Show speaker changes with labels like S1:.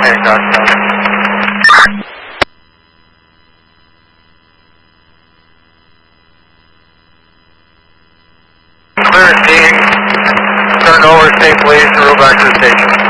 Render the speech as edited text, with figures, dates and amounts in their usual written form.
S1: Okay, gotcha. Clear seeing. Turn over safely to roll back to the station.